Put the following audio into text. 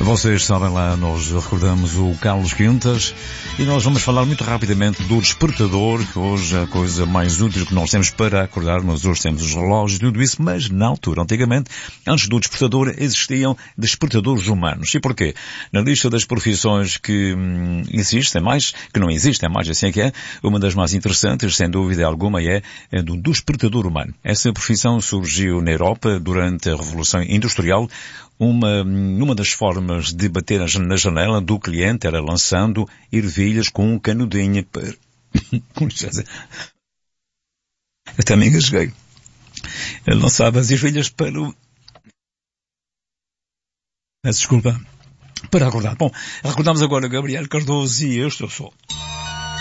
Vocês sabem lá, nós recordamos o Carlos Quintas e nós vamos falar muito rapidamente do despertador, que hoje é a coisa mais útil que nós temos para acordar. Nós hoje temos os relógios e tudo isso, mas na altura, antigamente, antes do despertador, existiam despertadores humanos. E porquê? Na lista das profissões que existem mais, que não existem mais, assim é que é, uma das mais interessantes, sem dúvida alguma, é a do despertador humano. Essa profissão surgiu na Europa durante a Revolução Industrial. Uma das formas de bater na janela do cliente era lançando ervilhas com um canudinho para... Eu também engasguei. Ele lançava as ervilhas para o... Peço desculpa. Para acordar. Bom, recordamos agora Gabriel Cardoso e este eu sou.